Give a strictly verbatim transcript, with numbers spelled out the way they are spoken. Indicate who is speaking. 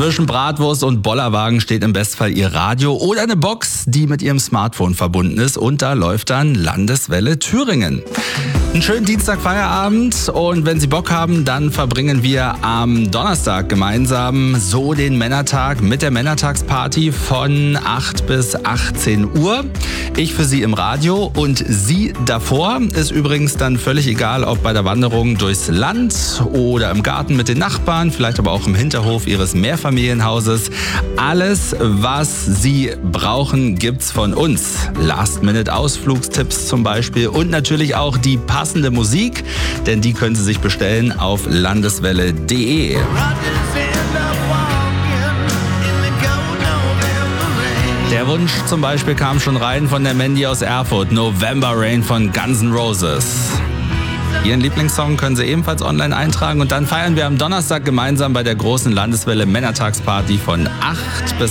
Speaker 1: Zwischen Bratwurst und Bollerwagen steht im Bestfall Ihr Radio oder eine Box, die mit Ihrem Smartphone verbunden ist, und da läuft dann Landeswelle Thüringen. Einen schönen Dienstag-Feierabend, und wenn Sie Bock haben, dann verbringen wir am Donnerstag gemeinsam so den Männertag mit der Männertagsparty von acht bis achtzehn Uhr. Ich für Sie im Radio und Sie davor. Ist übrigens dann völlig egal, ob bei der Wanderung durchs Land oder im Garten mit den Nachbarn, vielleicht aber auch im Hinterhof Ihres Mehrfamilienhauses. Alles, was Sie brauchen, gibt's von uns. Last-Minute-Ausflugstipps zum Beispiel und natürlich auch die passende Musik, denn die können Sie sich bestellen auf landeswelle punkt de. Der Wunsch zum Beispiel kam schon rein von der Mandy aus Erfurt, November Rain von Guns N' Roses. Ihren Lieblingssong können Sie ebenfalls online eintragen, und dann feiern wir am Donnerstag gemeinsam bei der großen Landeswelle Männertagsparty von acht bis